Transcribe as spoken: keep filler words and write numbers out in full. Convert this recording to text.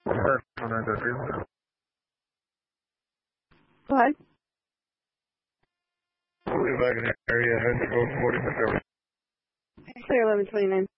Go ahead. Back in the area, head to forty. Clear eleven twenty-nine.